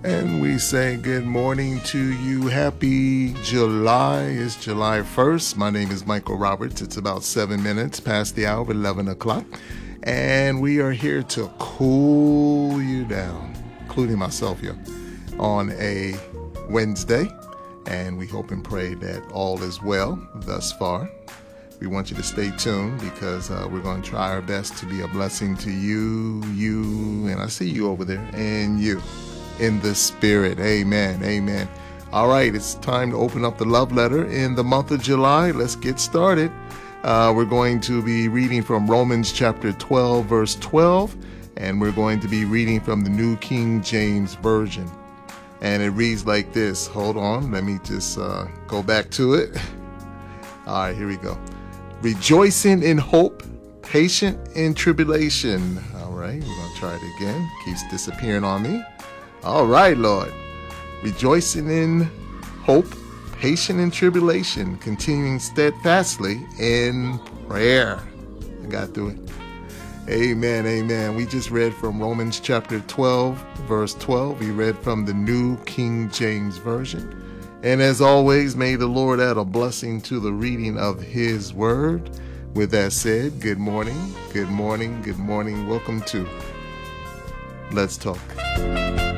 And we say good morning to you. Happy July. It's July 1st. My name is Michael Roberts. It's about 7 minutes past the hour of 11 o'clock. And we are here to cool you down, including myself here, on a Wednesday. And we hope and pray that all is well thus far. We want you to stay tuned because we're going to try our best to be a blessing to you, and I see you over there, and you. In the spirit. Amen. Amen. All right. It's time to open up the love letter in the month of July. Let's get started. We're going to be reading from Romans chapter 12, verse 12. And we're going to be reading from the New King James Version. And it reads like this. Hold on. Let me just go back to it. All right. Here we go. Rejoicing in hope, patient in tribulation. All right. We're going to try it again. Keeps disappearing on me. All right, Lord. Rejoicing in hope, patient in tribulation, continuing steadfastly in prayer. I got through it. Amen, amen. We just read from Romans chapter 12, verse 12. We read from the New King James Version. And as always, may the Lord add a blessing to the reading of His Word. With that said, good morning, good morning, good morning. Welcome to Let's Talk.